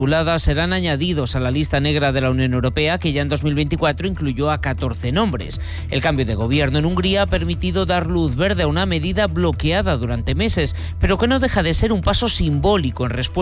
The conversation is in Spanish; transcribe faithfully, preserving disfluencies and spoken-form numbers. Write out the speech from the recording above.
serán añadidos a la lista negra de la Unión Europea, que ya en dos mil veinticuatro incluyó a catorce nombres. El cambio de gobierno en Hungría ha permitido dar luz verde a una medida bloqueada durante meses, pero que no deja de ser un paso simbólico en respuesta